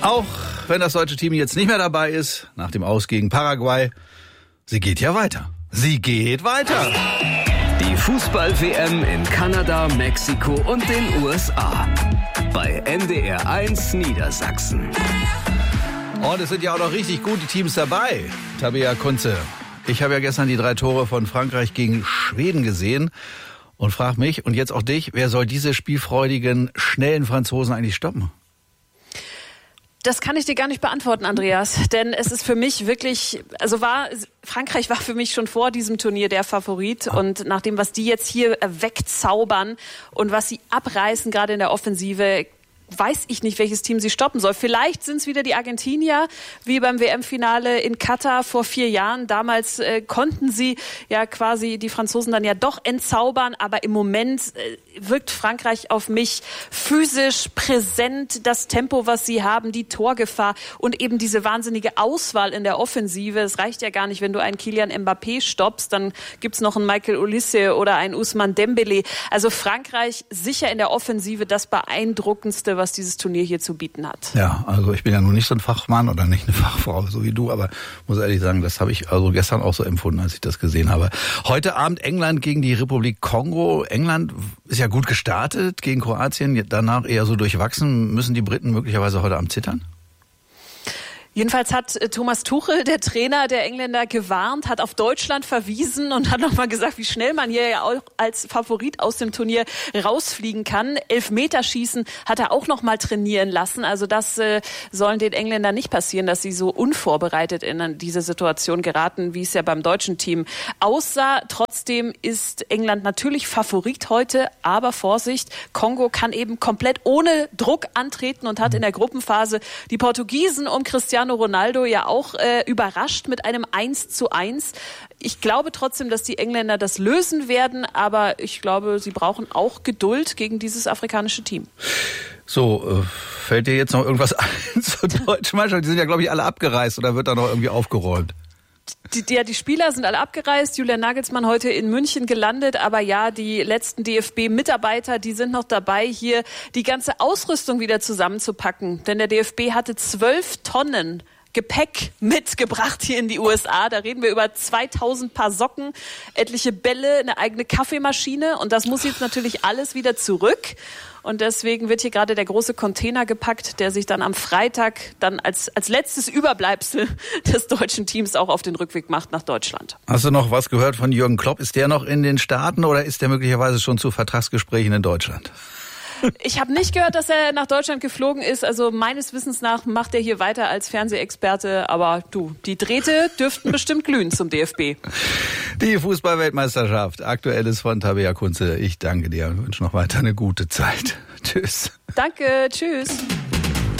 Auch wenn das deutsche Team jetzt nicht mehr dabei ist, nach dem Aus gegen Paraguay, sie geht ja weiter. Sie geht weiter. Die Fußball-WM in Kanada, Mexiko und den USA. Bei NDR 1 Niedersachsen. Und es sind ja auch noch richtig gute Teams dabei, Tabea Kunze. Ich habe ja gestern die 3 Tore von Frankreich gegen Schweden gesehen und frage mich und jetzt auch dich, wer soll diese spielfreudigen, schnellen Franzosen eigentlich stoppen? Das kann ich dir gar nicht beantworten, Andreas, denn es ist für mich wirklich, Frankreich war für mich schon vor diesem Turnier der Favorit und nach dem, was die jetzt hier wegzaubern und was sie abreißen, gerade in der Offensive, weiß ich nicht, welches Team sie stoppen soll. Vielleicht sind es wieder die Argentinier, wie beim WM-Finale in Katar vor 4 Jahren. Damals konnten sie ja quasi die Franzosen dann ja doch entzaubern, aber im Moment wirkt Frankreich auf mich physisch präsent, das Tempo, was sie haben, die Torgefahr und eben diese wahnsinnige Auswahl in der Offensive. Es reicht ja gar nicht, wenn du einen Kylian Mbappé stoppst, dann gibt's noch einen Michael Olise oder einen Ousmane Dembélé. Also Frankreich sicher in der Offensive das beeindruckendste, was dieses Turnier hier zu bieten hat. Ja, also ich bin ja nun nicht so ein Fachmann oder nicht eine Fachfrau, so wie du, aber muss ehrlich sagen, das habe ich also gestern auch so empfunden, als ich das gesehen habe. Heute Abend England gegen die Republik Kongo. England ist ja gut gestartet gegen Kroatien, danach eher so durchwachsen. Müssen die Briten möglicherweise heute Abend zittern? Jedenfalls hat Thomas Tuchel, der Trainer der Engländer, gewarnt, hat auf Deutschland verwiesen und hat nochmal gesagt, wie schnell man hier ja auch als Favorit aus dem Turnier rausfliegen kann. Elfmeterschießen hat er auch nochmal trainieren lassen. Also das sollen den Engländern nicht passieren, dass sie so unvorbereitet in diese Situation geraten, wie es ja beim deutschen Team aussah. Trotzdem ist England natürlich Favorit heute, aber Vorsicht, Kongo kann eben komplett ohne Druck antreten und hat in der Gruppenphase die Portugiesen um Cristiano Ronaldo ja auch überrascht mit einem 1:1. Ich glaube trotzdem, dass die Engländer das lösen werden, aber ich glaube, sie brauchen auch Geduld gegen dieses afrikanische Team. So, fällt dir jetzt noch irgendwas ein zur deutschen Mannschaft? Die sind ja, glaube ich, alle abgereist oder wird da noch irgendwie aufgeräumt? Die Spieler sind alle abgereist. Julian Nagelsmann heute in München gelandet. Aber ja, die letzten DFB-Mitarbeiter, die sind noch dabei, hier die ganze Ausrüstung wieder zusammenzupacken. Denn der DFB hatte 12 Tonnen Gepäck mitgebracht hier in die USA. Da reden wir über 2000 Paar Socken, etliche Bälle, eine eigene Kaffeemaschine. Und das muss jetzt natürlich alles wieder zurück. Und deswegen wird hier gerade der große Container gepackt, der sich dann am Freitag dann als letztes Überbleibsel des deutschen Teams auch auf den Rückweg macht nach Deutschland. Hast du noch was gehört von Jürgen Klopp? Ist der noch in den Staaten oder ist der möglicherweise schon zu Vertragsgesprächen in Deutschland? Ich habe nicht gehört, dass er nach Deutschland geflogen ist. Also meines Wissens nach macht er hier weiter als Fernsehexperte. Aber die Drähte dürften bestimmt glühen zum DFB. Die Fußball-Weltmeisterschaft. Aktuelles von Tabea Kunze. Ich danke dir und wünsche noch weiter eine gute Zeit. Tschüss. Danke, tschüss.